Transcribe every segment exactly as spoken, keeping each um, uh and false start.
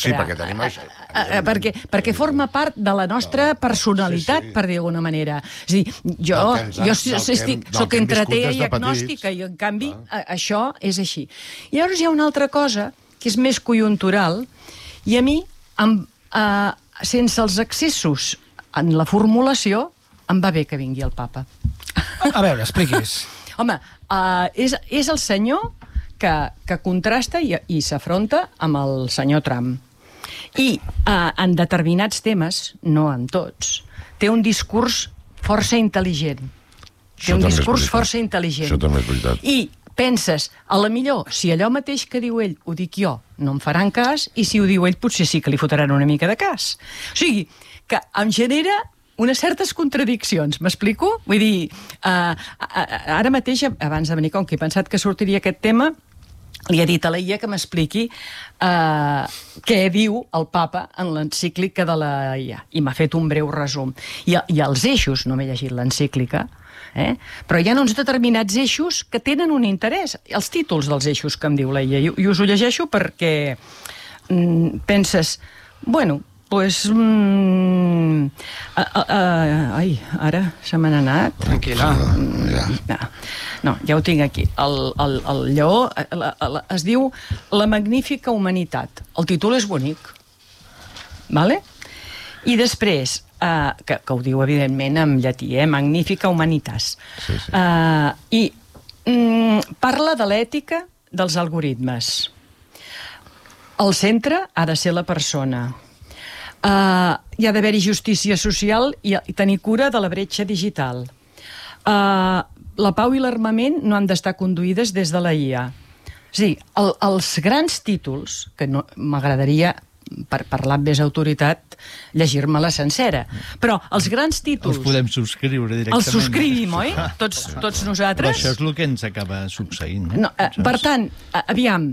Sí, perquè tenim això. Perquè, perquè forma part de la nostra personalitat, sí, sí. per dir d'alguna manera. És a dir, jo, jo estic, soc entre atea i agnòstica, i en canvi ah. això és així. I llavors hi ha una altra cosa que és més conjuntural, i a mi, amb, eh, sense els excessos en la formulació, em va bé que vingui el papa. A veure, expliquis. Home, uh, és, és el senyor que, que contrasta i, i s'afronta amb el senyor Trump. I uh, en determinats temes, no en tots, té un discurs força intel·ligent. Té Això un discurs força intel·ligent. Això també és veritat. I penses, a la millor, si allò mateix que diu ell ho dic jo, no em faran cas, i si ho diu ell potser sí que li fotran una mica de cas. O sigui, que em genera unes certes contradiccions, m'explico? Vull dir, uh, ara mateix, abans de venir, com que he pensat que sortiria aquest tema, li he dit a la I A que m'expliqui uh, què diu el papa en l'encíclica de la I A. I m'ha fet un breu resum. I, i els eixos, no m'he llegit l'encíclica, eh? però hi ha uns determinats eixos que tenen un interès. Els títols dels eixos que em diu la I A. I, i us ho llegeixo perquè mm, penses, bueno, pues... Mm, a, a, a, ai, ara se m'han anat. Tranquil·la. No, no, ja ho tinc aquí. El, el, el lleó la, la, es diu La magnífica humanitat. El títol és bonic. Vale? I després, uh, que, que ho diu evidentment en llatí, eh? Magnífica humanitas. Sí, sí. Uh, I mm, parla de l'ètica dels algoritmes. El centre ha de ser la persona. Uh, hi ha d'haver-hi justícia social i, i tenir cura de la bretxa digital. Uh, la pau i l'armament no han d'estar conduïdes des de la I A. És a dir, el, els grans títols, que no, m'agradaria, per parlar amb més autoritat, llegir-me-la sencera, però els grans títols... Els podem subscriure directament. Els subscrivim, oi? Tots, tots nosaltres. Però això és el que ens acaba succeint. Eh? No, uh, per tant, aviam,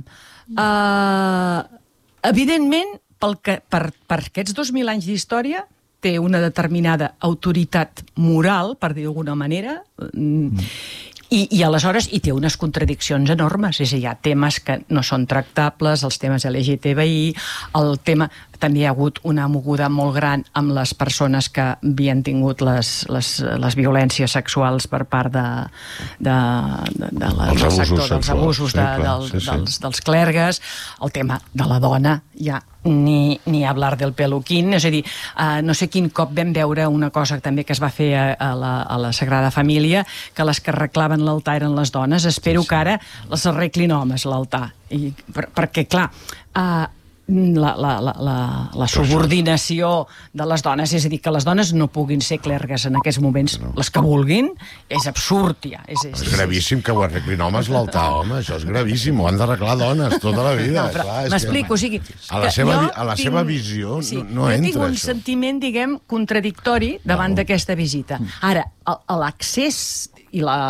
uh, evidentment, pel que, per, per aquests dos mil anys d'història té una determinada autoritat moral, per dir d'alguna manera, mm. i, i aleshores hi té unes contradiccions enormes. És a dir, hi ha temes que no són tractables, els temes L G T B I, el tema... També hi ha hagut una moguda molt gran amb les persones que havien tingut les, les, les violències sexuals per part de, de, de, de la, els del abusos sector, dels abusos sí, de, clar, del, sí, sí. Dels, dels clergues, el tema de la dona, ja ni, ni hablar del peluquín, és a dir, uh, no sé quin cop vam veure una cosa també que es va fer a, a, la, a la Sagrada Família, que les que arreglaven l'altar eren les dones. Espero sí, sí. que ara les arreglin homes, l'altar. I, per, perquè, clar... Uh, La, la, la, la, la subordinació de les dones, és a dir, que les dones no puguin ser clergues en aquests moments, no. les que vulguin, és absurd, ja. És, és, és gravíssim que ho arreglin homes l'altar, home, això és gravíssim, ho han d'arreglar dones tota la vida. No, m'explico, o sigui... A la seva, a la seva tinc, visió sí, no, no entra, això. Jo tinc un això. sentiment, diguem, contradictori davant no. d'aquesta visita. Ara, l'accés i la,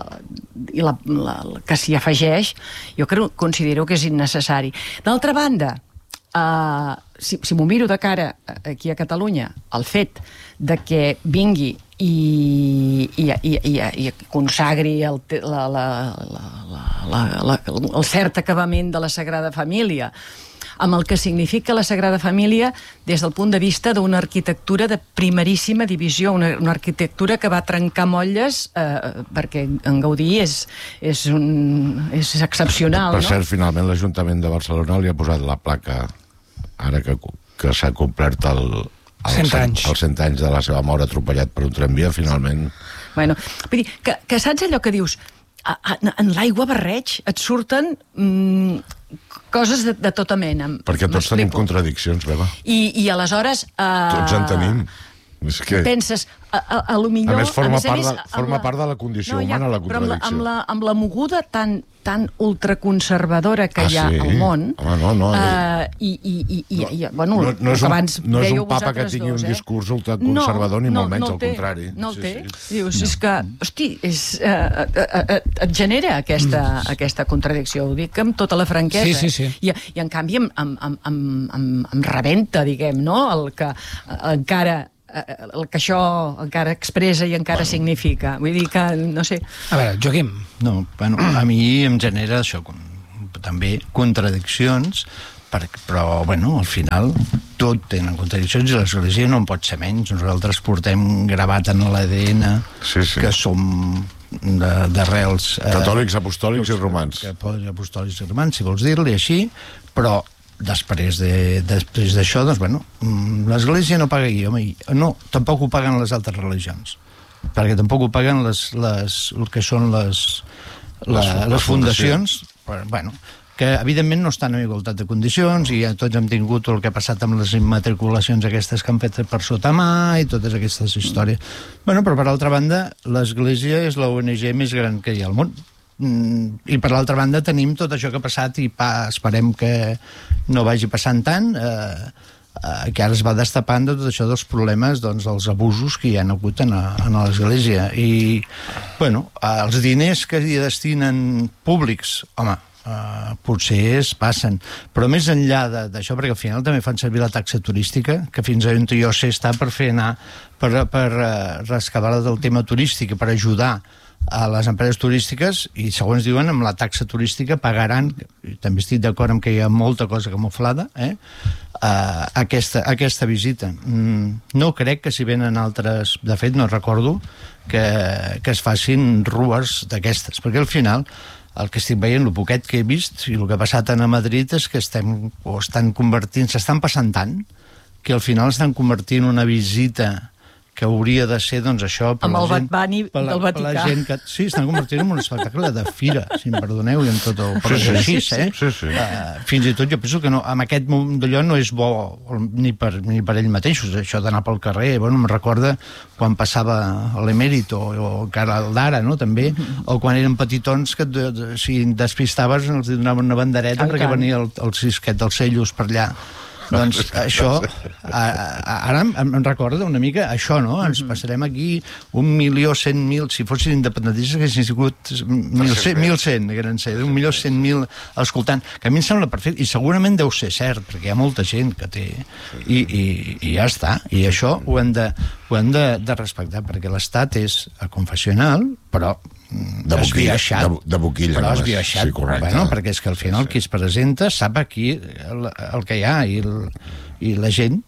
i la, la, la que s'hi afegeix, jo crec, considero que és innecessari. D'altra banda, Uh, si, si m'ho miro de cara aquí a Catalunya, el fet de que vingui i, i, i, i, i consagri el, la, la, la, la, la, el cert acabament de la Sagrada Família, amb el que significa la Sagrada Família des del punt de vista d'una arquitectura de primeríssima divisió, una, una arquitectura que va trencar motlles, eh, perquè en Gaudí és, és, un, és excepcional. Per no? cert, finalment l'Ajuntament de Barcelona li ha posat la placa, ara que, que s'ha complert el, el cent anys. els cent anys de la seva mort atropellat per un tramvia, finalment... Bueno, vull dir, que, que saps allò que dius, a, a, en l'aigua barreig et surten... Mm, coses de, de tota mena. Perquè tots tenim contradiccions, Beba. I, i aleshores... Uh, tots en tenim. És que... Penses, a, a, a lo millor... A més, forma, a més, part, a més, de, forma la... part de la condició no, humana, ja, la contradicció. Però amb la, amb la, amb la moguda tan, tan ultraconservadora que ah, hi ha sí? al món... Home, no, no. Uh, i, i, i, i, no, i, bueno, no, no és un, abans no és un papa que tingui dos, un eh? discurs ultraconservador, no, ni molt no, menys, no al té, contrari. No el sí, té. Sí. Dius, no. és que, hosti, és, uh, uh, uh, et genera aquesta, mm. aquesta contradicció. Ho dic amb tota la franquesa. Sí, sí, sí. I, i en canvi em, em, em, em, em, em rebenta, diguem, no? El que uh, encara... el que això encara expressa i encara bueno. significa. Vull dir que, no sé... A veure, Joaquim. No, bueno, a mi em genera això, com, també contradiccions, per, però, bueno, al final tot tenen contradiccions i l'Església no en pot ser menys. Nosaltres portem gravat en l'A D N Sí, sí. que som d'arrels... Eh, Catòlics, apostòlics i romans. Catòlics, apostòlics i romans, si vols dir-li així, però després de, després d'això, doncs, bueno, l'Església no paga I, home, no, tampoc ho paguen les altres religions, perquè tampoc ho paguen les, les, el que són les, la, les, les, les fundacions, però, bueno, que evidentment no estan en igualtat de condicions i ja tots hem tingut el que ha passat amb les immatriculacions aquestes que han fet per sota mà i totes aquestes històries. Bueno, però per altra banda, l'Església és la O N G més gran que hi ha al món. I per l'altra banda tenim tot això que ha passat i pa, esperem que no vagi passant tant, eh, eh, que ara es va destapant de tot això dels problemes, doncs, dels abusos que hi ha hagut en, a, en l'Església. I, bueno, els diners que hi destinen públics, home, Uh, potser es passen, però més enllà d'això, perquè al final també fan servir la taxa turística, que fins a on jo sé està per fer anar per, per uh, rescabar del tema turístic, per ajudar a les empreses turístiques, i segons diuen amb la taxa turística pagaran, i també estic d'acord amb que hi ha molta cosa camuflada, eh? uh, aquesta, aquesta visita. Mm, no crec que si venen altres, de fet no recordo que, que es facin rues d'aquestes, perquè al final el que estic veient, el poquet que he vist i el que ha passat a Madrid és que estem, o estan convertint, s'estan passant tant que al final estan convertint una visita que hauria de ser, doncs, això... Per amb la el gent, Batbani per la, del Vaticà. Per la gent que, sí, estan convertint en un espectacle de fira, si em perdoneu, i amb tot el... Però Sí, sí, així, sí, eh? sí, sí. Uh, fins i tot jo penso que no, en aquest moment d'allò no és bo ni per, ni per ells mateixos, això d'anar pel carrer. Bueno, em recorda quan passava l'emèrit o, o encara el d'ara, no?, també, o quan eren petitons que de, de, si despistaves els donaven una bandereta Tant, perquè tant. venia el, el cisquet dels cellos per allà. Doncs això, a, a, ara em, em recorda una mica això, no? Ens passarem aquí un milió cent mil, si fossin independentistes que haguessin sigut mil cent, mil cent, que eren ser, un milió cent mil escoltant, que a mi em sembla perfecte, i segurament deu ser cert, perquè hi ha molta gent que té, i, i, i ja està, i això ho hem de, ho hem de, de respectar, perquè l'Estat és confessional, però De boquilla, esbiaixat, de, de boquilla. però només. esbiaixat, Sí, correcte. bueno, perquè és que al final qui es presenta sap aquí el, el que hi ha i, el, i la gent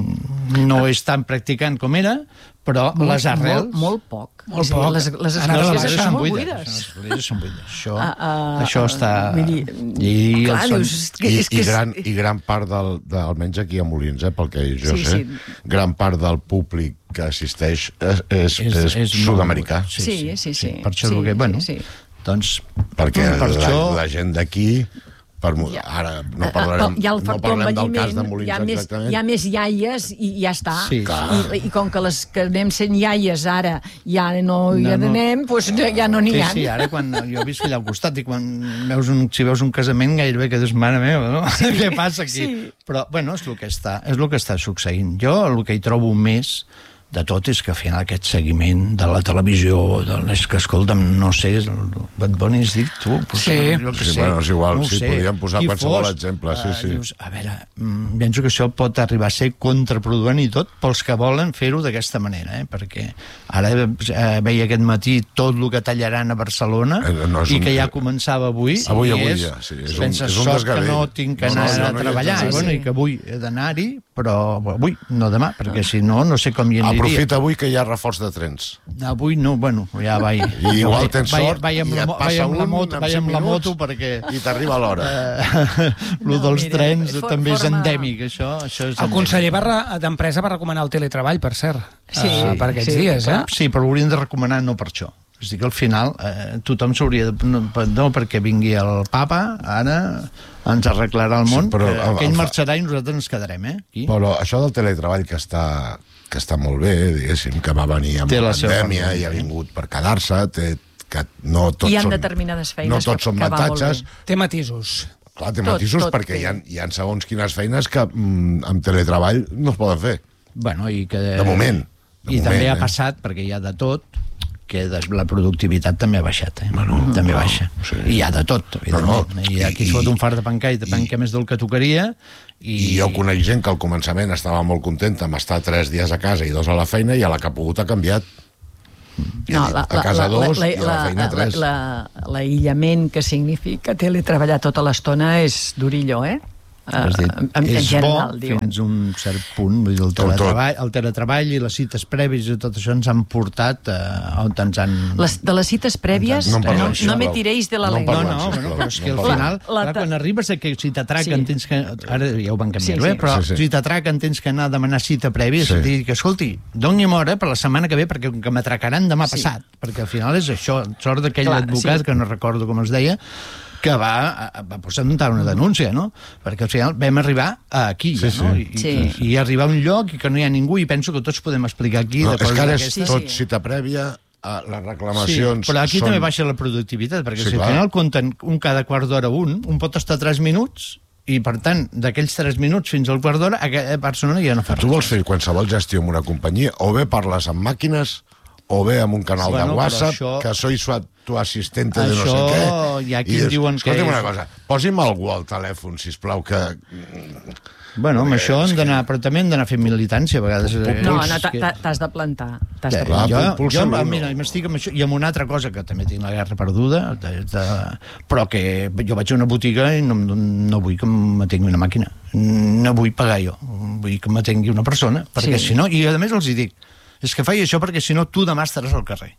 no és tan practicant com era, però Molt, les arrels... Molt, molt poc. Molt És a dir, poc. Les, les Anar a la esglésies baixa són són molt buides. buides. Les esglésies són buides. Això, Ah, ah, això està... vull dir, I, clar, el son... dius, és que, I, és que i, és- gran, i gran part del, de, almenys aquí a Molins, eh, pel que jo Sí, sé, sí. gran part del públic que assisteix és, és, és, és, és molt- sud-americà. Sí, sí, sí. Per això Sí, és el que, bueno, sí, sí. doncs... Perquè per la, això... la gent d'aquí, per, Ja. ara no parlarem, hi ha el no factor parlem del cas de envelliment, Molins hi ha, més, exactament. hi ha més iaies i ja està. Sí, I, I com que les que anem sent iaies ara ja no hi No, no. anem, doncs ja no n'hi Sí, ha. sí, ara quan jo visc allà al costat i quan veus un, si veus un casament gairebé que dius, mare meva, no? Sí, què passa aquí? sí. Però, bueno, és el que està, és el que està succeint. Jo el que hi trobo més de tot és que al final aquest seguiment de la televisió, de, és que escolta'm, no sé, Bad Bunny has dit tu? Pues, Sí. jo què Sí, sé, bueno, és igual, no ho sí, sé. podríem posar Qui qualsevol fos, exemple, sí, eh, sí. Dius, a veure, mm, penso que això pot arribar a ser contraproduent i tot pels que volen fer-ho d'aquesta manera, eh? Perquè ara eh, veia aquest matí tot el que tallaran a Barcelona Eh, no, és i un- que ja començava avui, Avui, i avui és, ja, sí, és un- penses, és un sort que desgavell. no tinc que No, no, anar no, a no hi ha treballar, temps, i, bueno, sí. i que avui he d'anar-hi, però avui, no demà, perquè si no, no sé com hi aniria. Aprofita avui que hi ha reforç de trens. Avui no, bueno, ja vaig. I igual tens vaig, sort vaig amb i la, et mo- passa vaig amb la un moto, en vaig cinc amb la minuts moto perquè i t'arriba a l'hora. eh, lo No, dels mira, trens és for- també és forma- endèmic, això, això és El endèmic. conseller va re- d'Empresa va recomanar el teletreball, per cert, Sí, eh, per aquests sí, dies, eh? clar. Sí, però ho haurien de recomanar no per això. És a dir, que al final eh, tothom s'hauria de... No, no perquè vingui el papa, ara ens arreglarà el món, Sí, però que, el- que ell el fa- marxarà i nosaltres ens quedarem, eh? Aquí. Però això del teletreball que està, que està molt bé, diguéssim, que va venir amb Té la la seva pandèmia part, i ha eh? vingut per quedar-se, té, que no tots Hi ha són, determinades feines no tots que- són que va molt avantatges. bé. Té matisos. Clar, té Tot, matisos tot perquè té. hi ha, hi ha segons quines feines que mm, amb teletreball no es poden fer. Bueno, i que... De moment. De I moment, també ha eh? passat, perquè hi ha de tot, que des- la productivitat també ha baixat, eh? Bueno, també no, baixa. sí. I hi ha de tot, evidentment. No, no. Hi ha qui I- es fot un fart de pancar i te panca més del que tocaria. I... I jo conec gent que al començament estava molt contenta amb estar tres dies a casa i dos a la feina i a la que ha pogut ha canviat. I No, ha dit, a casa dos i a la feina tres. la- L'aïllament que significa teletreballar tota l'estona és d'orillo, eh? Uh, és dir, en, en és general, bo diu. fins a un cert punt. Vull dir, el, Tot, tot. teletreball, el teletreball i les cites prèvies i tot això ens han portat uh, on ens han... Les, de les cites prèvies, No no, en parlem, no, sisplau. me tiréis de la No en lengua. No, parlem, no, sisplau. bueno, però és que No al parlem. final, La- la clar, ta- quan arribes a que si t'atraquen Sí. tens que... Ara ja ho van canviar, Sí, bé, sí. però Sí, sí. si t'atraquen tens que anar a demanar cita prèvia, Sí. sí. dir que, escolti, doni hora per la setmana que ve perquè que m'atracaran demà Sí. passat, perquè al final és això, sort d'aquell Clar, advocat, sí. que no recordo com es deia, que va, va presentar una denúncia, no? Perquè al final vam arribar aquí, Sí, no? sí. I, Sí. i, i arribar a un lloc i que no hi ha ningú, i penso que tots podem explicar aquí No, de és coses que ara és d'aquestes. tot Sí. cita prèvia, eh, les Sí, reclamacions però aquí són... també baixa la productivitat, perquè Sí, si al clar. final compten un cada quart d'hora un, un pot estar tres minuts, i per tant, d'aquells tres minuts fins al quart d'hora, aquella persona ja no fa Tu res. vols fer qualsevol gestió amb una companyia, o bé parles amb màquines, o bé amb un canal Bueno, de però WhatsApp, això- que soy su, tu assistente de no sé Això què. hi ha qui i dius, diuen que escolta'm és- una cosa, posi'm algú al telèfon, sisplau, que... Bueno, amb això hem d'anar, però també hem d'anar fent militància, a vegades. eh, No, és no, t'ha- que- t'ha- t'has de plantar. T'has de Eh, clar, plantar. jo, pulsa jo l'uno. mira, m'estic amb això, i amb una altra cosa, que també tinc la guerra perduda, de, de, però que jo vaig a una botiga i no, no vull que m'atengui una màquina. No vull pagar jo, vull que m'atengui una persona, perquè Sí. si no, i a més els hi dic, és que faig això perquè si no tu demà estaràs al carrer.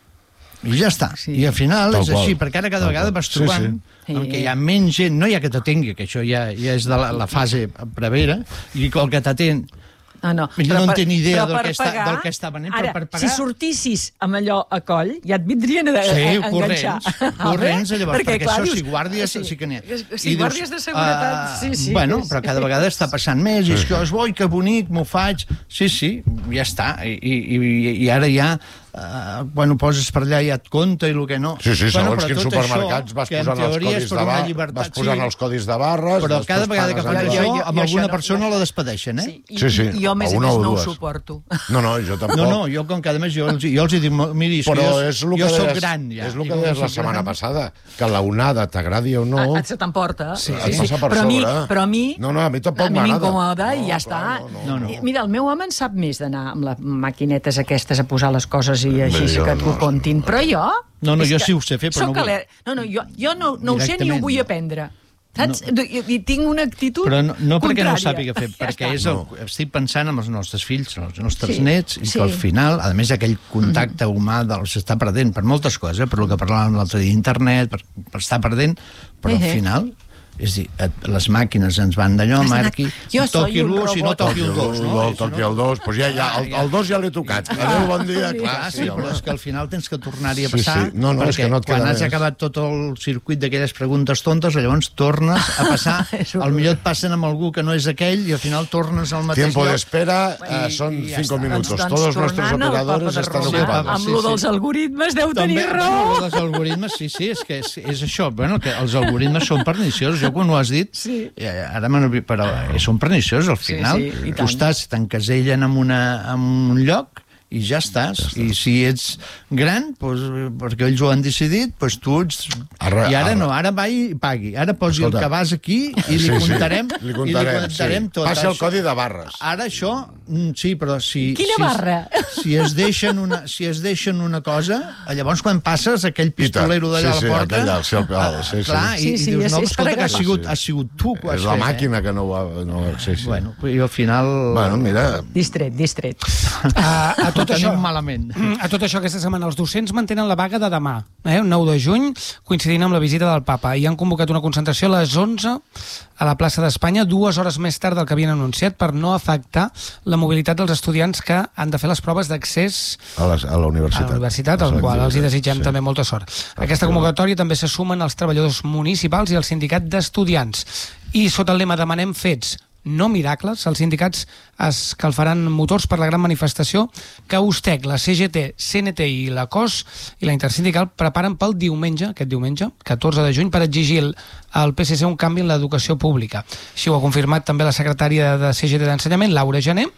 I ja està. Sí. I al final Tal és així, qual. perquè ara cada Tal vegada qual. vas Sí, trobant sí. en què hi ha menys gent, no hi ha que t'atengui, que això ja, ja és de la, la fase prevera, i el que t'atén Ah, no. Jo no en tinc ni idea però del per que està- pagar, del que està venent, però ara, per pagar- si sortissis amb allò a coll, ja et vindrien a, a, Sí, a enganxar. corrents, corrents, llavors, perquè, clar, això, dius, si guàrdies, sí, sí que n'hi ha. Sí, I dius, guàrdies de seguretat, ah, sí, sí. Bueno, sí. però cada vegada està passant més, i és que és boi, que bonic, m'ho faig. Sí, sí, ja està. I, i, i ara ja, uh, quan ho poses per allà ja et compta i el que no. Sí, sí, segons però quins tot supermercats això, vas que en posant els teoria és codis per de una barres, llibertat, vas posant sí. els codis de barres... Però després cada vegada que pagues fan allò. això, Jo- jo- amb jo alguna això no- persona la despedeixen, eh? Sí, i, Sí, sí, i jo, a més a a una més, o no ho dues. suporto. No, no, jo tampoc. No, no, jo com que a més jo els, jo els hi dic, miri, és que Però jo, és el jo que soc deies, gran ja. és el I que com deies la soc setmana gran- passada, que la onada t'agradi o no... Ah, se t'emporta. Sí, et passa per però, a mi, sobre. però a mi... No, no, a mi tampoc a mi m'agrada. m'incomoda i No, ja clar, està. no, no, no. I Mira, el meu home en sap més d'anar amb les maquinetes aquestes a posar les coses i així Bé, jo que no, t'ho contin. Però jo... No, no, és jo que sí ho sé fer, però soc no vull. aler- No, no, jo, jo no, no ho sé ni ho Directament, vull no. aprendre. Saps? No. I, I tinc una actitud Però no, no perquè no ho contrària. sàpiga fer, Ja perquè està. és el, estic pensant en els nostres fills, en els nostres Sí, nets, i sí. que al final, a més aquell contacte humà del, s'està perdent per moltes coses, eh, per el que parlàvem l'altre dia d'internet, per, per estar perdent, però al Eh, eh. final, és a dir, et, les màquines ens van d'allò, Has anat- marqui, Jo soy toqui un l'u, si no robot. toqui el dos, no? El toqui el dos, doncs ja, ja, el, el dos ja l'he tocat. Adéu, bon dia. Clar, Clar, sí, però home. és que al final tens que tornar-hi a Sí, passar, sí. No, no, és perquè que no et quan queda has més. acabat tot el circuit d'aquelles preguntes tontes, llavors tornes a passar, És al horrorós. millor et passen amb algú que no és aquell i al final tornes al mateix Tiempo de lloc. espera eh, I- son i ja cinco està. minutos. Doncs, Todos nuestros tornant al operadores Papa de están Roma, ocupados. amb Sí, lo sí. dels algoritmes deu tenir També, raó. bueno, els algoritmes, sí, sí, és que és, és això. Bueno, que els algoritmes són perniciosos. Jo quan ho has dit, Sí. eh, ara m'han obvi- però eh, són perniciosos al Sí, final. sí, i tu tant. estàs, t'encasellen en, una, en un lloc i ja estàs. Ja I si ets gran, doncs, perquè ells ho han decidit, doncs tu ets... Arra- I ara arra- no, ara va i pagui. Ara posi Escolta. el que vas aquí i li Sí, sí, comptarem, li i comptarem, li comptarem sí. tot. Passa el Això- codi de barres. Ara això, mm, sí, però si... Quina si, barra? Si es deixen una, si es deixen una cosa, llavors quan passes aquell pistolero d'allà Sí, sí, a la porta... aquell, el- sí, el- el- sí, sí. clar, Sí, i, sí, i dius, és- no, és escolta, que has per sigut, agafar. has sigut tu que ho has És la fet, màquina que no ho ha... No, sí, Eh? sí. Bueno, i al final... Bueno, mira, Distret, distret. A, a tot ho tenim això, malament. a tot això, aquesta setmana, els docents mantenen la vaga de demà, eh? nou de juny, coincidint amb la visita del papa, i han convocat una concentració a les onze a la plaça d'Espanya, dues hores més tard del que havien anunciat, per no afectar la mobilitat dels estudiants que han de fer les proves d'accés a la, a la a universitat. la universitat, al qual els hi desitgem sí. també molta sort. A aquesta convocatòria també se sumen els treballadors municipals i el sindicat d'estudiants. I sota el lema Demanem fets, no miracles, els sindicats escalfaran motors per la gran manifestació que USTEC, la C G T, C N T I, la C O S i la Intersindical preparen pel diumenge, aquest diumenge, catorze de juny, per exigir al P S C un canvi en l'educació pública. Així ho ha confirmat també la secretària de C G T d'Ensenyament, Laura Gené,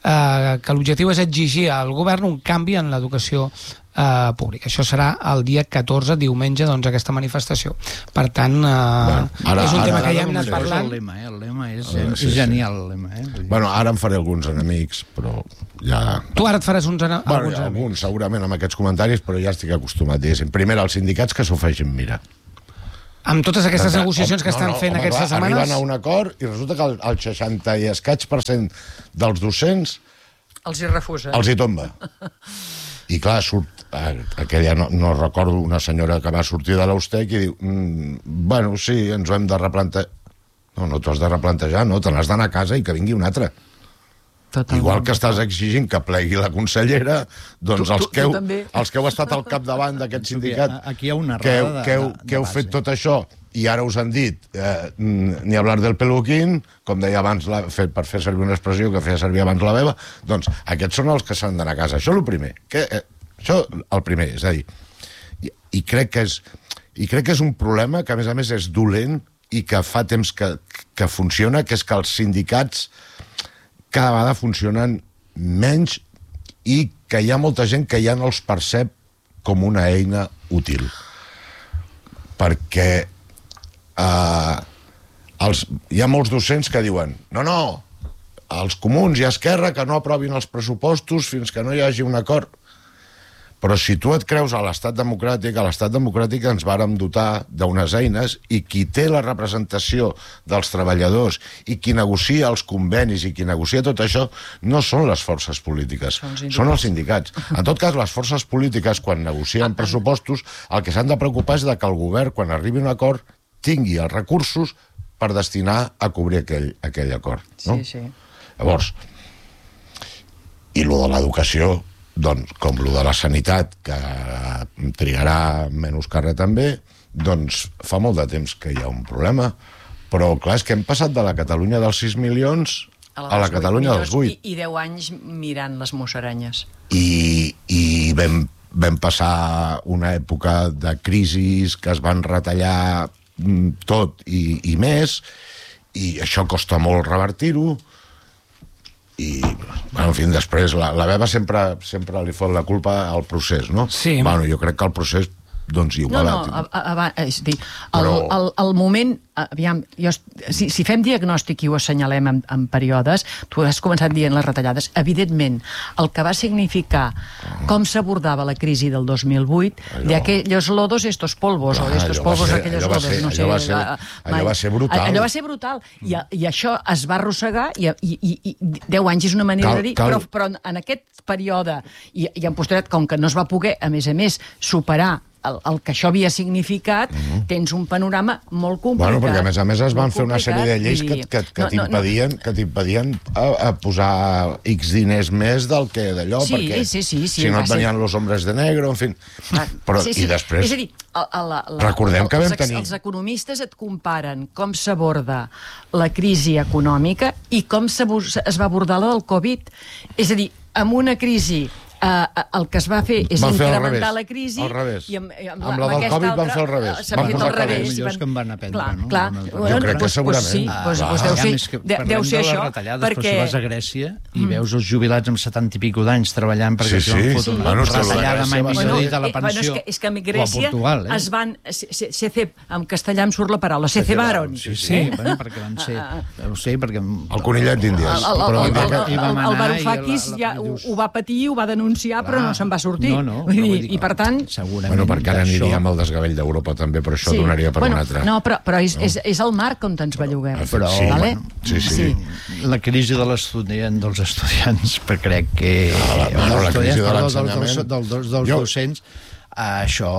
eh, que l'objectiu és exigir al govern un canvi en l'educació Uh, públic. Això serà el dia catorze, diumenge, doncs, aquesta manifestació. Per tant, uh, Bueno, ara- és un ara- tema que ja ara hem anat sí. parlant. El lema, eh? El lema és, Ah, és sí, sí. genial, el lema. Eh? Vull dir- Bueno, ara em faré alguns enemics, però ja... Tu ara et faràs uns, ana- Bueno, alguns alguns, enemics. segurament, amb aquests comentaris, però ja estic acostumat, diguéssim. Primer, els sindicats que s'ho facin mirar. Amb totes aquestes De- negociacions que no, estan no, fent home, aquestes clar, setmanes... Arriben a un acord i resulta que el, el seixanta i escaig per cent dels docents Els hi refusa. els hi tomba. I clar, surt, eh, aquella no, no recordo una senyora que va sortir de l'Austec i diu, mm, bueno, sí, ens ho hem de replantejar. No, no t'ho has de replantejar, no, te n'has d'anar a casa i que vingui un altre. Totalment. Igual que estàs exigint que plegui la consellera, doncs Tu- tu- els, que heu, tu també. els que heu estat al capdavant d'aquest sindicat, Aquí hi ha una que heu, errada de- que heu, de- de que heu base. fet tot això i ara us han dit eh, ni hablar del peluquín, com deia abans, la, fer, per fer servir una expressió que feia servir abans la meva, doncs aquests són els que s'han d'anar a casa. Això és el primer. Que, eh, això el primer, és a dir, i, i, crec que és, i crec que és un problema que a més a més és dolent i que fa temps que, que funciona, que és que els sindicats cada vegada funcionen menys i que hi ha molta gent que ja no els percep com una eina útil. Perquè eh, els, hi ha molts docents que diuen no, no, els comuns i Esquerra que no aprovin els pressupostos fins que no hi hagi un acord. Però si tu et creus a l'estat democràtic, a l'estat democràtic ens vàrem dotar d'unes eines i qui té la representació dels treballadors i qui negocia els convenis i qui negocia tot això no són les forces polítiques, Són els són els sindicats. En tot cas, les forces polítiques, quan negocien pressupostos, el que s'han de preocupar és de que el govern, quan arribi a un acord, tingui els recursos per destinar a cobrir aquell, aquell acord. No? Sí, sí. Llavors, i lo de l'educació, doncs, com lo de la sanitat, que trigarà menys carrer també, doncs fa molt de temps que hi ha un problema. Però, clar, és que hem passat de la Catalunya dels sis milions a la Catalunya dels vuit. I, I deu anys mirant les musaranyes. I, i vam, vam passar una època de crisis que es van retallar mm, tot i, i més, i això costa molt revertir-ho, i, bueno, en fi, després la, la meva sempre, sempre li fot la culpa al procés, no? Sí. Bueno, jo crec que el procés, doncs, No, igual... no, a, a, a, és a dir, el, Però- el, el moment, aviam, jo, si, si fem diagnòstic i ho assenyalem en, en períodes, tu has començat dient les retallades, evidentment, el que va significar com s'abordava la crisi del dos mil vuit, Allò- de aquellos lodos, estos polvos, Clar, o estos allò va polvos, ser- aquellos allò va lodos, ser- no sé... allò va ser- eh, allò mai. va ser brutal. Allò va ser brutal, i, i això es va arrossegar, i, i, i, i deu anys és una manera Cal- de dir, cal- però, però en aquest període, i, i en posteritat, com que no es va poder, a més a més, superar el, el que això havia significat, uh-huh. tens un panorama molt complicat. Bueno, perquè a més a més es van molt fer una sèrie de lleis que, que, que No, no, no. t'impedien que t'impedien a, a posar X diners més del que d'allò, Sí, perquè sí, sí, sí, si no va et ser- venien los hombres de negro, en fi. Ah, Però, sí, sí. i després... És a dir, a, a la, la, Recordem que vam els, ex- tenir- els economistes et comparen com s'aborda la crisi econòmica i com s'abor- es va abordar la del Covid. És a dir, amb una crisi... Uh, el que es va fer és Van fer al incrementar revés, la crisi al revés. i amb, i amb, Amb la del aquesta Covid van altra, fer al revés. eh, s'ha Van fet posar al al revés. revés. i Millors que en van aprendre, clar, no? clar. Jo Bueno, crec que doncs- doncs sí, segurament. doncs, Ah, doncs clar. deu ser, Ja, més que de, parlem deu ser de les això, retallades, perquè... però si vas a Grècia i mm. veus els jubilats amb setanta i pico d'anys treballant perquè Sí, s'hi van sí. fotre Sí. una Bueno, és que retallada la mai Grècia va millor ser- dit a la Eh, bueno, pensió. és que, és que a O a Grècia Portugal, eh? es van... Se, se, se ce, en castellà em surt la paraula, se cebaron. Sí, Sí, bueno, perquè van ser... Ho sé, perquè... El conillet d'Índies. El, el, Però el, vull dir el, que- el, hi va el, manar el i Varoufakis la- la- ja i ho, dius- ho va patir, ho va denunciar, però no se'n va sortir. No, no, Vull però dir, vull dir I per tant... segurament Bueno, perquè ara d'això- aniríem al desgavell d'Europa també, però això donaria per bueno, un altre. No, però, però és, és, és el marc on ens belluguem. Però, Sí, vale? bueno, sí, sí. La crisi de l'estudiant, dels estudiants, però crec que... la- bueno, la dels crisi de estudiants, perdó, dels, l'ensenyament. dels, dels, dels Jo- docents, això...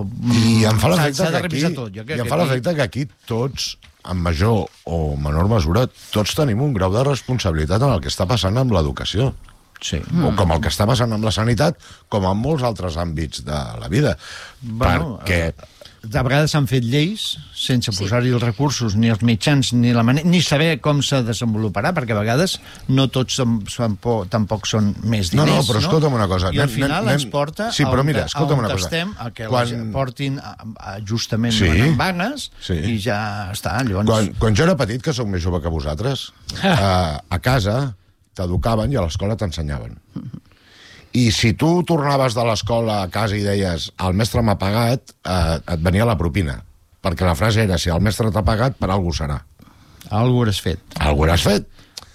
I em fa s'ha- l'efecte s'ha de que aquí, revisar tot. Jo crec i em que fa aquí- l'efecte que aquí tots, en major o menor mesura, tots tenim un grau de responsabilitat en el que està passant amb l'educació. Sí. O com el que està passant amb la sanitat, com en molts altres àmbits de la vida. Bueno, perquè... De vegades s'han fet lleis sense posar-hi els recursos, ni els mitjans, ni la manera, ni saber com se desenvoluparà, perquè a vegades no tots són, són por, tampoc són més No, diners. no, però escolta'm una cosa. I al Anem- final anem- ens porta Sí, però a on, mira, escolta'm a on una cosa. estem, a que Quan- les portin a, a, justament Sí. en vagues Sí. i ja està. Llavors... Quan, quan jo era petit, que sóc més jove que vosaltres, a, a casa t'educaven i a l'escola t'ensenyaven. I si tu tornaves de l'escola a casa i deies el mestre m'ha pagat, eh, et venia la propina. Perquè la frase era, si el mestre t'ha pagat, per algú serà. Algú hauràs fet. Algú has fet.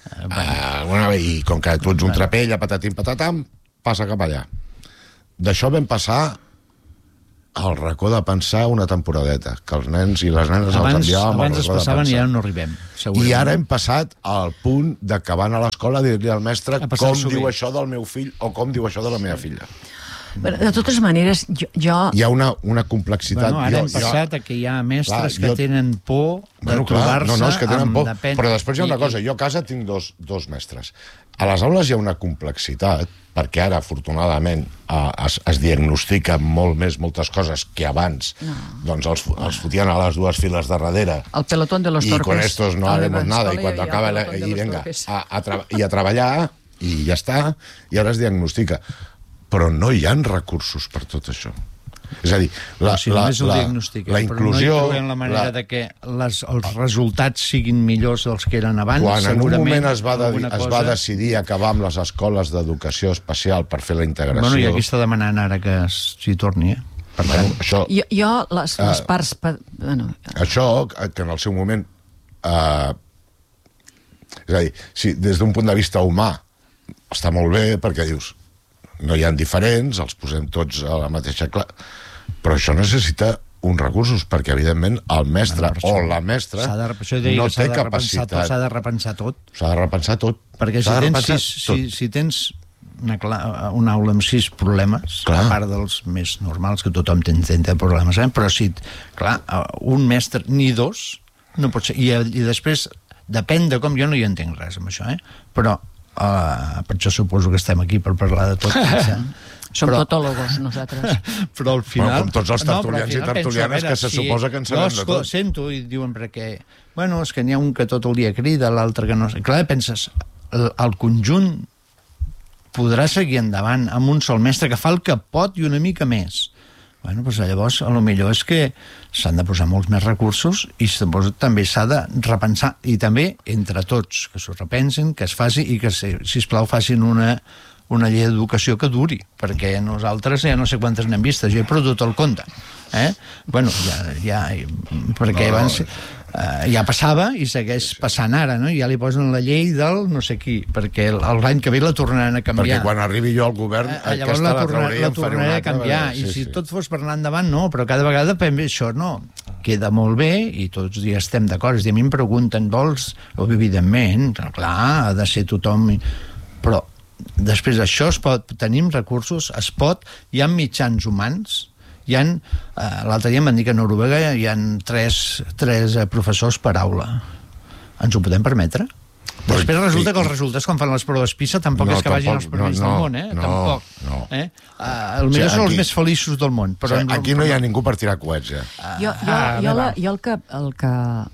Uh, bueno, I com que tu ets un trapell, a patatim patatam, passa cap allà. D'això vam passar al racó de pensar una temporadeta, que els nens i les nenes abans, els enviàvem abans al es racó de passaven pensar. i ara no arribem, segurament. I ara hem passat al punt de que van a l'escola a dir-li al mestre com diu bé. Això del meu fill o com diu això de la meva filla. Però, de totes maneres, jo... jo... Hi ha una, una complexitat... Bueno, ara jo, hem passat jo, que hi ha mestres clar, que jo, tenen por de bueno, trobar-se... No, no, és que tenen por. Depèn... Però després hi ha una I, cosa. Jo a casa tinc dos, dos mestres. A les aules hi ha una complexitat, perquè ara, afortunadament, es, es diagnostiquen molt més moltes coses que abans. No. Doncs els, els fotien a les dues files de darrere. El pelotón de los I torpes. con estos no haremos nada. I quan acaba... La, i venga, a, a, tra i a treballar, i ja està, i ara es diagnostica. Però no hi ha recursos per tot això. És a dir, la, o si la, la, la inclusió... Però no hi trobem la manera la... de que les, els resultats siguin millors dels que eren abans. Quan en un moment es va, de, es cosa... va decidir acabar amb les escoles d'educació especial per fer la integració... Bueno, i aquí està demanant ara que s'hi torni, eh? Per bueno, tant... això, jo, jo les, les uh, parts... Bueno, això, que en el seu moment... Uh, és a dir, si des d'un punt de vista humà està molt bé, perquè dius... No hi ha diferents, els posem tots a la mateixa classe, però això necessita uns recursos, perquè evidentment el mestre bueno, o la mestra de, no té capacitat. S'ha de repensar tot. S'ha de repensar tot. Perquè si tens, sis, si, si tens una, una aula amb sis problemes, clar, a part dels més normals, que tothom té, té problemes, eh? Però si, clar, un mestre, ni dos, no pot ser. I, i després, depèn de com, jo no hi entenc res amb això, eh? Però Uh, per això suposo que estem aquí per parlar de tot. Eh? Som però... totòlogos, nosaltres. Però al final... Bueno, com tots els tertulians no, i tertulianes que se si suposa que en sabem de tot. Sento i diuen perquè... Bueno, és que n'hi ha un que tot el dia crida, l'altre que no... Clar, penses, el, el conjunt podrà seguir endavant amb un sol mestre que fa el que pot i una mica més. Bueno, doncs llavors, a lo millor és que s'han de posar molts més recursos i també s'ha de repensar, i també entre tots, que s'ho repensin, que es faci i que, sisplau, facin una, una llei d'educació que duri, perquè nosaltres ja no sé quantes n'hem vistes, jo he perdut el compte. Eh? Bueno, ja, ja, perquè no, abans uh, ja passava i segueix passant ara, no? I ja li posen la llei del no sé qui, perquè l'any que ve la tornaran a canviar. Perquè quan arribi jo al govern, eh, llavors la, tornar, la tornaré a canviar, sí, i si sí. tot fos per anar endavant, no, però cada vegada això no, queda molt bé i tots ja estem d'acord. I a mi em pregunten, vols? Evidentment, clar, ha de ser tothom, però després això es pot, tenim recursos, es pot, hi ha mitjans humans. Hi ha, uh, l'altre dia em van dir que a Noruega hi ha tres, tres uh, professors per aula. Ens ho podem permetre? Però després resulta que els resultats quan fan les proves PISA tampoc no, és que tampoc, vagin els primers no, no, del món, eh? No, tampoc. No. Eh? Uh, potser o sigui, són els més feliços del món. Però o sigui, aquí no hi ha ningú per tirar coets, ja. Uh, jo, jo, ah, jo, la, jo el que... El que...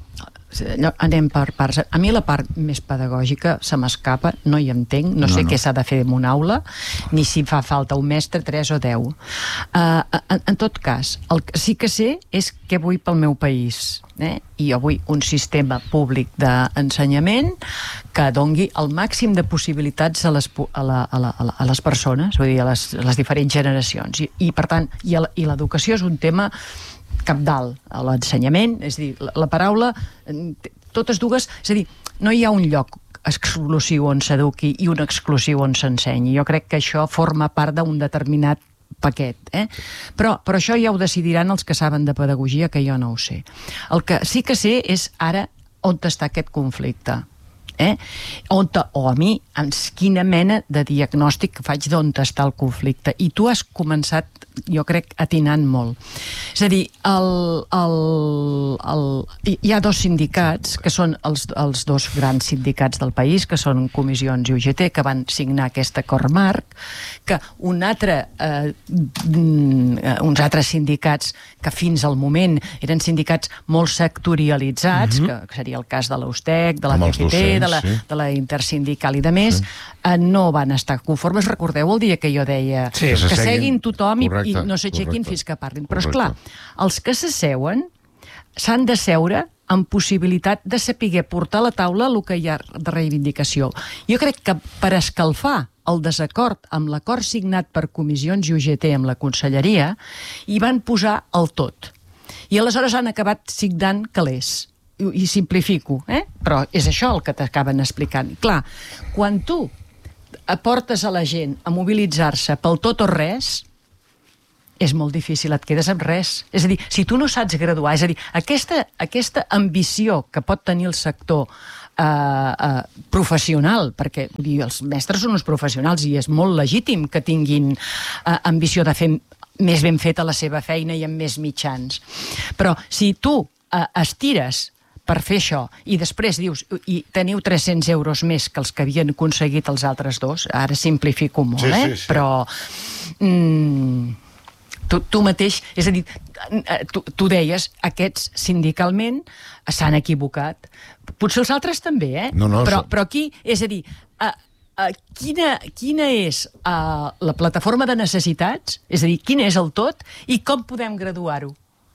anem per parts. A mi la part més pedagògica se m'escapa, no hi entenc, no, no sé no. què s'ha de fer en una aula, ni si fa falta un mestre, tres o deu. Uh, en, en tot cas, el que sí que sé és què vull pel meu país. Eh? I jo vull un sistema públic d'ensenyament que dongui el màxim de possibilitats a les, a la, a la, a les persones, vull dir, a les, a les diferents generacions. I, i per tant, i l'educació és un tema cabdal a l'ensenyament, és a dir, la, la paraula, totes dues, és a dir, no hi ha un lloc exclusiu on s'eduqui i un exclusiu on s'ensenyi. Jo crec que això forma part d'un determinat paquet, eh? Però, però això ja ho decidiran els que saben de pedagogia, que jo no ho sé. El que sí que sé és ara on està aquest conflicte. Eh? On te, o a mi, quina mena de diagnòstic faig d'on està el conflicte. I tu has començat, jo crec, atinant molt. És a dir, el, el, el, hi ha dos sindicats, que són els, els dos grans sindicats del país, que són Comissions i U G T, que van signar aquest acord marc, que un altre, eh, uns altres sindicats que fins al moment eren sindicats molt sectorialitzats, mm-hmm. que, que seria el cas de l'Eustec, de la C F T, de la, sí. de la intersindical i de més, sí. eh, no van estar conformes. Recordeu el dia que jo deia sí, que seguin tothom correcte, i, i no s'aixequin fins que parlin. Però, esclar, els que s'asseuen s'han de seure amb possibilitat de saber portar a la taula el que hi ha de reivindicació. Jo crec que per escalfar el desacord amb l'acord signat per Comissions i U G T amb la Conselleria, hi van posar el tot. I aleshores han acabat signant calés. I simplifico, eh? Però és això el que t'acaben explicant. Clar, quan tu aportes a la gent a mobilitzar-se pel tot o res, és molt difícil, et quedes amb res. És a dir, si tu no saps graduar, és a dir, aquesta, aquesta ambició que pot tenir el sector eh, eh, professional, perquè vull dir, els mestres són uns professionals i és molt legítim que tinguin eh, ambició de fer més ben feta la seva feina i amb més mitjans. Però si tu eh, estires per fer això, i després dius i teniu tres-cents euros més que els que havien aconseguit els altres dos, ara simplifico molt, sí, eh? Sí, sí. Però mm, tu, tu mateix, és a dir, tu, tu deies, aquests sindicalment s'han equivocat. Potser els altres també, eh? No, no, però, això... però aquí, és a dir, uh, uh, quina, quina és uh, la plataforma de necessitats, és a dir, quin és el tot i com podem graduar-ho?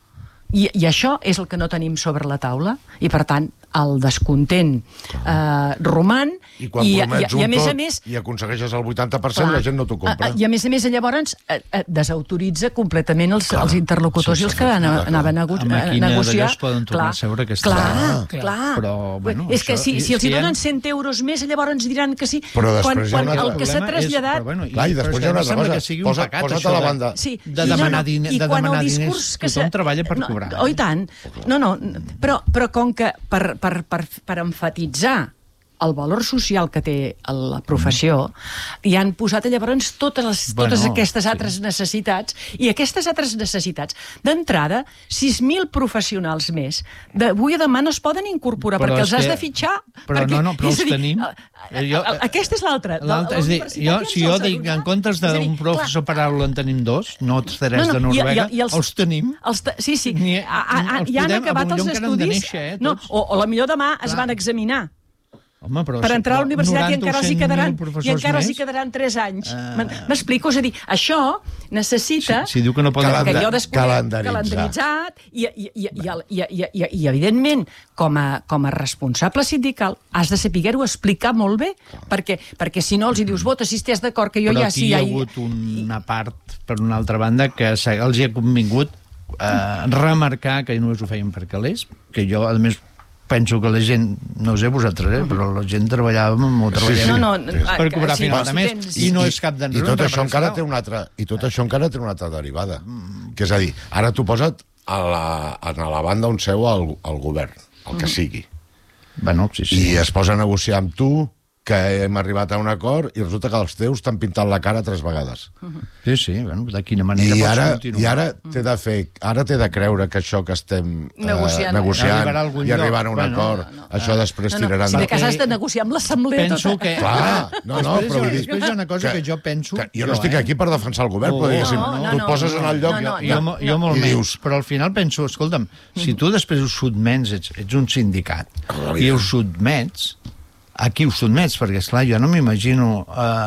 I, I això és el que no tenim sobre la taula, i per tant el descontent eh, roman i quan i, promets i, i, a un més tot a més, i aconsegueixes el vuitanta per cent, clar, la gent no t'ho compra. I a més a més llavors eh, eh, desautoritza completament els, Clar. els interlocutors Sí, i sí, els que sí, anaven, clar. anaven a, nego Amb a quina negociar. d'allò es poden tornar a seure aquesta clar, vegada. clar, clar. Però, bueno, és que això- si, si és els hi que donen ja- cent euros més, llavors diran que sí. Però quan, després hi ha quan una el altra- que s'ha problema és- traslladat... però bueno, i- Clar, i però després és hi ha que una em altra sembla cosa. que sigui un Posa, pecat, posa't això a la de- banda. Sí, de i demanar diner- i de quan el demanar diners, discurs que tothom s'ha- treballa per no, cobrar. Oh, i tant. No, no, però, però com que per, per, per, per enfatitzar el valor social que té la professió, i han posat llavors totes, les, Bueno, totes aquestes sí. altres necessitats, i aquestes altres necessitats, d'entrada, sis mil professionals més, d'avui a demà no es poden incorporar, Però perquè és els has que- de fitxar. però perquè, no, no, però és a els dir, tenim. a- a- Jo- a- aquesta és l'altra. L'altre, és a dir, jo, si jo dic, en comptes d'un professor per aula en tenim dos, no tres de Noruega, i, i els, els tenim. Els te, sí, sí, Ni- a, a, a, els ja han podem- acabat potser els encara han de estudis, néixer, eh, no, tots. o, o la millor demà es Clar. van examinar Home, però, per entrar a la però universitat i noranta encara o els hi cent quedaran, mil i professors encara els hi més. quedaran tres anys. Ah. M'explico? És a dir, això necessita... Si- si diu que no poden- que jo Calenda- desconec, calendaritzar. calendaritzat i, i, i, i, i, i, i, i, evidentment, com a, com a responsable sindical, has de saber-ho explicar molt bé, perquè, perquè si no els hi dius, vota, si estàs d'acord, que jo Però ja aquí sí... hi ha ja hagut una part, per una altra banda, que s'ha- els hi ha convingut eh, remarcar que no ho feien per calés, que jo, a més, penso que la gent, no ho sé vosaltres, eh, però la gent treballava, o treballava No, no, per cobrar sí, final no, de si mes, tens- i no és cap I d'enrere. tot això encara té una altra, i tot això encara té una altra derivada, que és a dir, ara tu posa't a la, a la banda on seu el, el govern, el que sigui, Bueno, sí, sí. i es posa a negociar amb tu que hem arribat a un acord i resulta que els teus t'han pintat la cara tres vegades. Sí, sí, bueno, de quina manera I pots ara, continuar. i ara t'he de fer, ara t'he de creure que això que estem eh, Negociant. negociant Arribarà a algun i lloc. arribant a un Bueno, acord, no, no. això després No, no, tirarà si de cas endavant. has de negociar amb l'assemblea. Penso tota. que... Clar, no, no, després, però vull dir... després hi ha una cosa que, jo penso... Que jo no estic eh? aquí per defensar el govern, Oh, però diguéssim, no, no, tu et no, poses no, en el lloc... no, no, i- Jo, mo- jo molt i menys, dius, però al final penso, escolta'm, si tu després ho sotmets, ets, ets un sindicat, i ho sotmets, a qui ho sotmets? Perquè, esclar, jo no m'imagino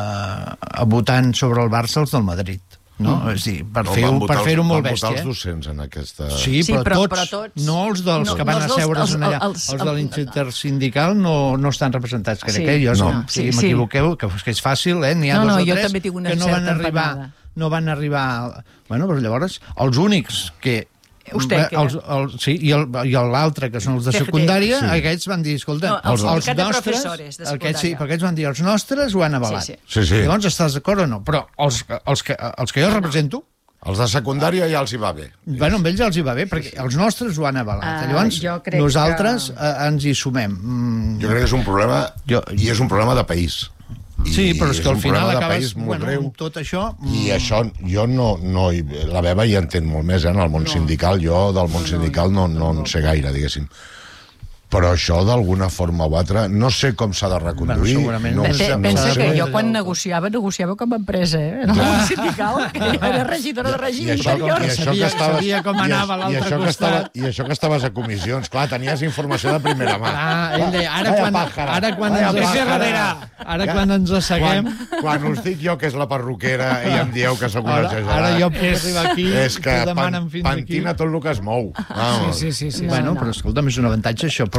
eh, votant sobre el Barça els del Madrid, no? Mm. És a dir, per no, fer-ho van per votar els- fer-ho molt van bèstia. votar els docents en aquesta... Sí, Sí, però, però- tots, però tots. no els dels No, que no van els a dels- seure's els- allà. els- Els, de l'intersindical no, no estan representats, crec Sí. que jo, No. no. si Sí, sí. m'equivoqueu, que, que és fàcil, eh? N'hi ha No, dos no, o jo tres també tinc una que no van certa arribar, empanada. no van arribar... Bueno, però llavors, els únics que... Vostè, què? els, els, sí, i el- i l'altre, que són els de C F T. secundària, Sí. aquests van dir, escolta, No, el els, els sindicat de nostres... professores de Aquests, sí, secundària. però aquests van dir, els nostres ho han avalat. Sí, sí. Sí, sí. Llavors, estàs d'acord o no? Però els, els, que, els que jo represento, Els de secundària ja els hi va bé. bueno, amb ells els hi va bé, perquè els nostres ho han avalat. Ah, Llavors, jo crec nosaltres que- eh, ens hi sumem. Mm, Jo crec que és un problema, Jo- i és un problema de país. I sí, però és que al un final problema de acabes... país molt Bueno, greu. amb tot això... I mm, això jo no, no... hi- La Beba hi entén molt més, eh, en el món No. sindical. Jo del món sindical no, no en sé gaire, diguéssim. Però això, d'alguna forma o altra, no sé com s'ha de reconduir. Bueno, segurament. no, ho Pe- sé, no ho Pensa sé. que jo allò- quan negociava, negociava com a empresa, eh? No com a sindical, que jo era regidora de I règim això, interior. i això que Sabia- estaves, sabia com i anava això- l'altre i això que costat. estava, I això que estaves a comissions. Clar, tenies informació de primera mà. Ah, ell deia, ara Vaya quan, pàjara. ara quan Vaya ens pàjara. asseguem, ara quan ens asseguem, Quan, quan us dic jo que és la perruquera i em dieu que sóc una ara, exagerada, ara jo puc arribar aquí, és que ho demanen pan, fins aquí. pentina tot el que es mou. Vamos. Sí, sí, sí. sí. No, Bueno, no. però escolta'm, és un avantatge això, però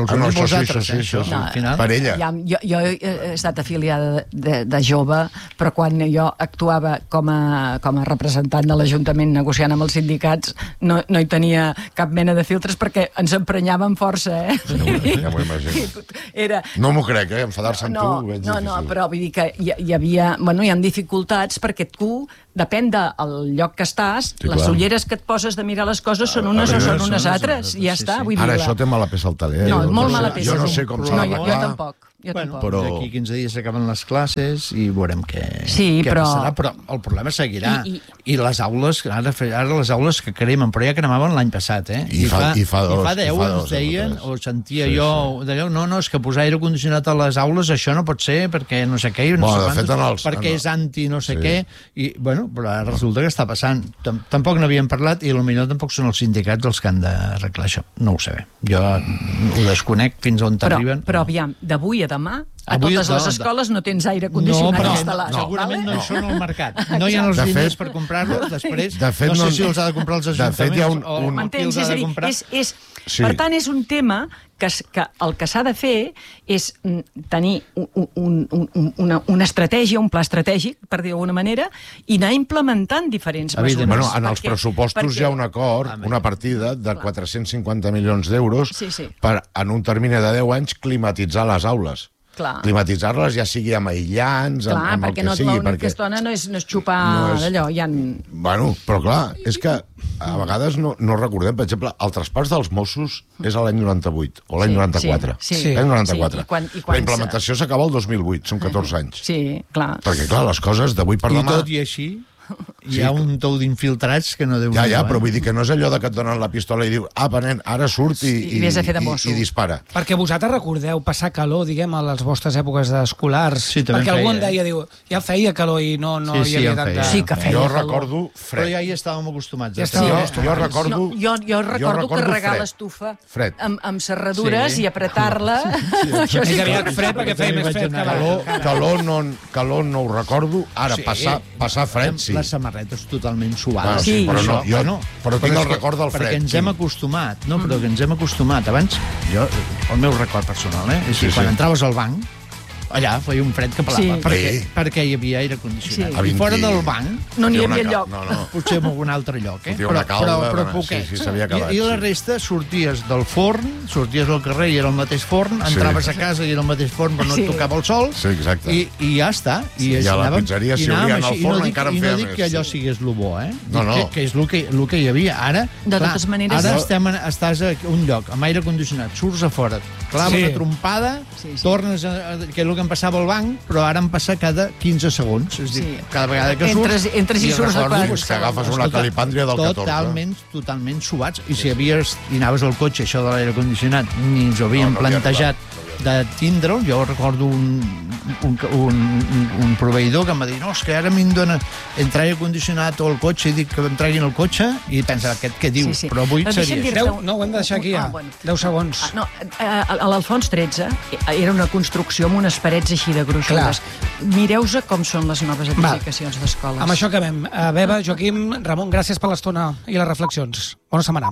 sols Ah, no, uns això pels sí, altres, això sí, eh? això sí. al final. Per ella. Ja, jo, jo he estat afiliada de, de, de jove, però quan jo actuava com a, com a representant de l'Ajuntament negociant amb els sindicats, no, no hi tenia cap mena de filtres perquè ens emprenyàvem força, eh? Ja m'ho imagino. Era... No m'ho crec, eh? Enfadar-se amb no, tu ho veig no, difícil. no, però vull dir que hi, hi havia... Bueno, hi ha dificultats perquè tu, depèn del lloc que estàs, Sí, les clar. ulleres que et poses de mirar les coses són unes a o són veure, unes són unes altres, altres, i ja sí, està. sí. Vull dir, Ara la- això té mala peça al taler. No, jo molt sé- mala peça. Jo no és un sé com s'ha problema. d'arreglar. No, jo, jo tampoc. Jo Bueno, tampoc. però- d'aquí quinze dies s'acaben les classes i veurem què, Sí, què però- passarà, però el problema seguirà. I- I, I les aules, ara, ara les aules que cremen, però ja cremaven l'any passat, eh? I fa- i fa dos, I fa i deu fa ens dos, deien, o tres. o sentia Sí, jo, dèieu, no, no, és que posar aire condicionat a les aules, això no pot ser, perquè no sé què, i no Bueno, sé de quantos, fet, en els- perquè en- és anti no sé Sí. què, i, bueno, però ara resulta que està passant. Tam- Tampoc n'havíem parlat, i potser tampoc són els sindicats els que han d'arreglar això. No ho sé bé. Jo ho desconec fins on Però, t'arriben. però aviam, d'avui a demà, a Avui totes no, les de- escoles no tens aire No, condicionat però instal·lat. no, segurament no vale? hi són al mercat. No hi ha els De diners fet- per comprar-los després. de fet, no sé no- si els ha de comprar els de ajuntaments fet, hi ha un- o, un- o qui M'entens? els És ha a de dir, comprar. és, és, Sí. per tant, és un tema que, es- que el que s'ha de fer és mm, tenir un, un, un, un, una, una estratègia, un pla estratègic, per dir d'alguna manera, i anar implementant diferents mesures. Evidentment. Bueno, en els Perquè- pressupostos perquè- hi ha un acord, una partida de quatre-cents cinquanta milions d'euros Sí, sí. per, en un termini de deu anys, climatitzar les aules. Clar. Climatitzar-les ja sigui amb aïllants, amb, Clar, amb el perquè que no, sigui. l'única perquè... estona no és, no és xupar No és- d'allò, hi ha... Bueno, però clar, és que a vegades no, no recordem, per exemple, el traspàs dels Mossos és a l'any noranta-vuit o l'any Sí, noranta-quatre. sí, sí. L'any noranta-quatre. Sí, i quan- i quan La implementació s'acaba el dos mil vuit, són catorze anys. Sí, clar. Perquè, clar, les coses d'avui per I demà... tot i així, hi ha un tou d'infiltrats que no deu Ja, ja, eh? però vull dir que no és allò de que et donen la pistola i diu apa, nen, ara surt i, I vés a fer de mosso. i, i dispara. Perquè vosaltres recordeu passar calor, diguem, a les vostres èpoques d'escolars? Sí, també perquè en algú feia, em deia, eh? diu, ja feia calor i no, no Sí, hi sí, havia en tanta... feia. Sí que feia Jo calor. recordo Però fred. ja hi estàvem acostumats. Ja a estàvem fer-ho. Jo, acostumats. jo recordo... No, jo, jo recordo, recordo carregar fred. l'estufa Fred. amb, amb serradures Sí. i apretar-la. Això sí Més que... aviat fred perquè feia més fred que Calor, abans. calor, no, calor no ho recordo, ara Sí. passar, passar fred sí. Les samarretes totalment suades. Bueno, sí, però no, jo, Bueno, però tinc és el que- record del fred. Perquè ens hem tinc. acostumat, no, però que ens hem acostumat. Abans, jo, el meu record personal, eh? És Sí, que quan sí. entraves al banc, allà feia un fred que pelava, Sí. perquè, Sí. perquè hi havia aire condicionat. Sí. A I vint fora i- del banc, No n'hi Fotia una havia ca- lloc. No, no. potser en algun altre lloc, eh? Fotia una calda, però, però sí, poquet. sí, s'havia acabat, I, I la sí. resta sorties del forn, sorties al carrer i era el mateix forn, entraves a casa i era el mateix forn, però no Sí. et tocava el sol, Sí, exacte. i, i ja està. I, I així a la anàvem- pizzeria, si i anàvem obrien el així. I forn, no dic, encara en i no feia dic més, que allò sí. sigués el bo, eh? No, Dic no. Que, que és el que, el que hi havia. Ara, De totes maneres, ara jo- estem en, estàs a un lloc amb aire condicionat, surts a fora, claves Sí. una trompada, Sí, sí. tornes a, a, que és el que em passava al banc, però ara em passa cada quinze segons. És a dir, Sí. cada vegada que surts... Entres- entres i surts de recordo quan- Pues que agafes una Escolta, calipàndria del catorze. Totalment, totalment suats. I si havies, i anaves al cotxe, això de l'aire condicionat, ni ens ho havíem No, no havia plantejat de tindre'l. Jo recordo un, un, un, un, un proveïdor que em va dir no, és que ara m'hi dona entrar aire condicionat o el cotxe, i dic que em treguin el cotxe, i pensa, aquest què diu? Sí, sí. Però avui Però deixa'm seria... dir-te Deu, un- no, ho hem de deixar aquí ja. Ah, bueno. deu segons. Ah, no, a, a l'Alfons tretze era una construcció amb unes parets així de gruixudes. Mireu-se com són les noves edificacions d'escoles. Amb això acabem. Uh, Beba, Joaquim, Ramon, gràcies per l'estona i les reflexions. Bona setmana.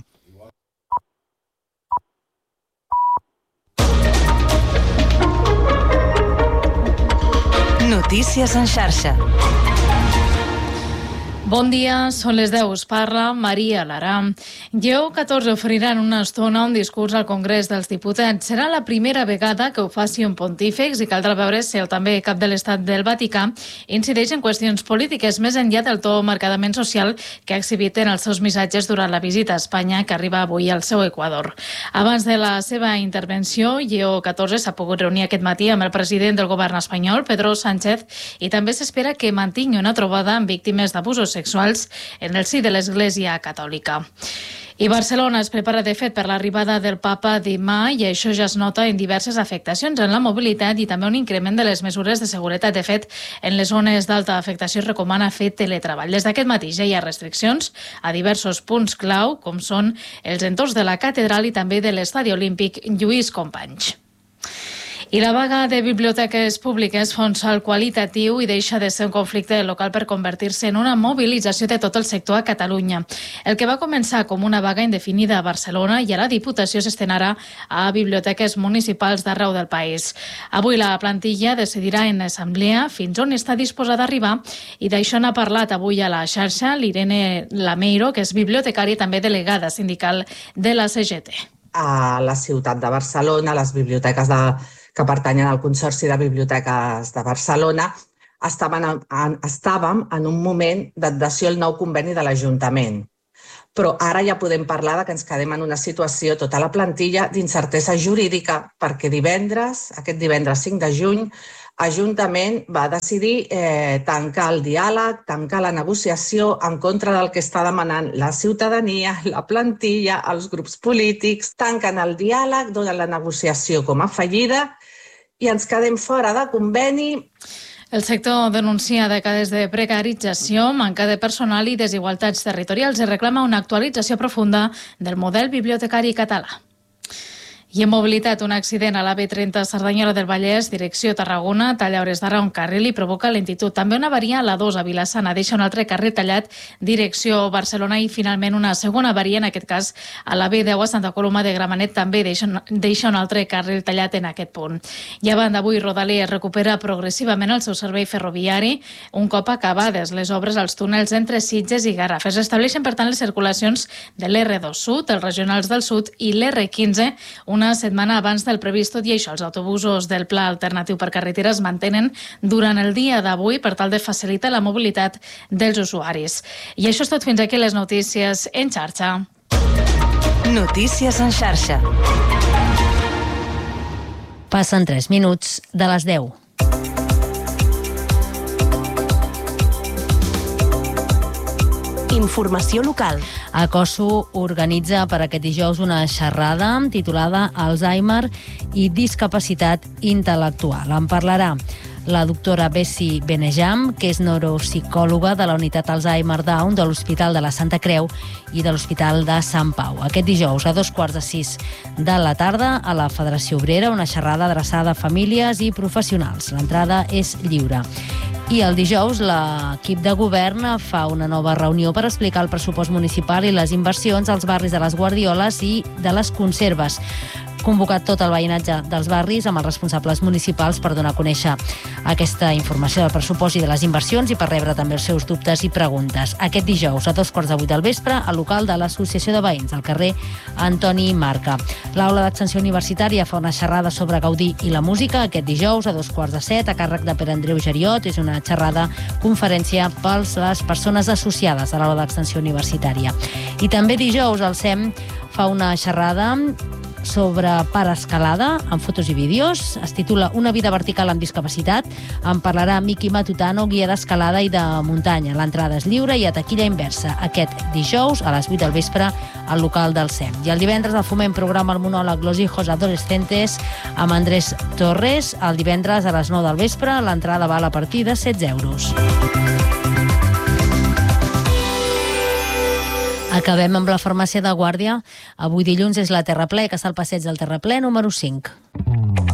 Notícies en xarxa. Bon dia, són les deu. Us parla Maria Lara. Lleó catorze oferirà en una estona un discurs al Congrés dels Diputats. Serà la primera vegada que ho faci un pontífex i caldrà veure si el també cap de l'Estat del Vaticà incideix en qüestions polítiques més enllà del to marcadament social que ha exhibit en els seus missatges durant la visita a Espanya que arriba avui al seu Equador. Abans de la seva intervenció, Lleó catorze s'ha pogut reunir aquest matí amb el president del govern espanyol, Pedro Sánchez, i també s'espera que mantingui una trobada amb víctimes d'abusos sexuals en el si de l'Església Catòlica. I Barcelona es prepara, de fet, per l'arribada del papa demà i això ja es nota en diverses afectacions en la mobilitat i també un increment de les mesures de seguretat. De fet, en les zones d'alta afectació es recomana fer teletreball. Des d'aquest matí ja hi ha restriccions a diversos punts clau, com són els entorns de la catedral i també de l'estadi olímpic Lluís Companys. I la vaga de biblioteques públiques fa un salt qualitatiu i deixa de ser un conflicte local per convertir-se en una mobilització de tot el sector a Catalunya. El que va començar com una vaga indefinida a Barcelona i a la Diputació s'estén ara a biblioteques municipals d'arreu del país. Avui la plantilla decidirà en assemblea fins on està disposada a arribar i d'això n'ha parlat avui a la xarxa l'Irene Lameiro, que és bibliotecària i també delegada sindical de la C G T. A la ciutat de Barcelona, les biblioteques de que pertanyen al Consorci de Biblioteques de Barcelona, estàvem en, estàvem en un moment d'adhesió al nou conveni de l'Ajuntament. Però ara ja podem parlar de que ens quedem en una situació, tota la plantilla, d'incertesa jurídica, perquè divendres, aquest divendres cinc de juny, Ajuntament va decidir eh, tancar el diàleg, tancar la negociació en contra del que està demanant la ciutadania, la plantilla, els grups polítics. Tanquen el diàleg, donen la negociació com a fallida i ens quedem fora de conveni. El sector denuncia dècades de precarització, manca de personal i desigualtats territorials i reclama una actualització profunda del model bibliotecari català. I en mobilitat, un accident a la B trenta Cerdanyola del Vallès, direcció Tarragona, talla a hores d'ara un carril i provoca lentitud. També una avaria a la dos a Vilassana, deixa un altre carril tallat, direcció Barcelona, i finalment una segona avaria, en aquest cas a la B deu a Santa Coloma de Gramenet, també deixa, deixa un altre carril tallat en aquest punt. I a banda, avui Rodalies recupera progressivament el seu servei ferroviari un cop acabades les obres als túnels entre Sitges i Garraf. Es estableixen, per tant, les circulacions de l'R dos Sud, els regionals del sud i l'R quinze, un una setmana abans del previst. Tot i això, els autobusos del Pla Alternatiu per Carretera es mantenen durant el dia d'avui per tal de facilitar la mobilitat dels usuaris. I això és tot fins aquí les notícies en xarxa. Notícies en xarxa. Passen tres minuts de les deu. Informació local. Acoso organitza per aquest dijous una xerrada titulada Alzheimer i discapacitat intel·lectual. En parlarà la doctora Bessi Benejam, que és neuropsicòloga de la unitat Alzheimer Down de l'Hospital de la Santa Creu i de l'Hospital de Sant Pau. Aquest dijous, a dos quarts de sis de la tarda, a la Federació Obrera, una xerrada adreçada a famílies i professionals. L'entrada és lliure. I el dijous l'equip de govern fa una nova reunió per explicar el pressupost municipal i les inversions als barris de les Guardioles i de les Conserves. Convocat tot el veïnatge dels barris amb els responsables municipals per donar a conèixer aquesta informació del pressupost i de les inversions i per rebre també els seus dubtes i preguntes. Aquest dijous, a dos quarts de vuit del vespre, al local de l'Associació de Veïns, al carrer Antoni Marca. L'Aula d'Extensió Universitària fa una xerrada sobre Gaudí i la música aquest dijous, a dos quarts de set, a càrrec de Pere Andreu Geriot. És una xerrada, conferència pels les persones associades a l'Aula d'Extensió Universitària. I també dijous el S E M fa una xerrada sobre paraescalada amb fotos i vídeos. Es titula Una vida vertical amb discapacitat. En parlarà Miqui Matutano, guia d'escalada i de muntanya. L'entrada és lliure i a taquilla inversa. Aquest dijous, a les vuit del vespre, al local del S E M. I el divendres el Foment programa el monòleg Los hijos adolescentes amb Andrés Torres. El divendres a les nou del vespre, l'entrada val a partir de setze euros. Acabem amb la farmàcia de Guàrdia. Avui dilluns és la Terraplè, que està al passeig del Terraplè número cinc.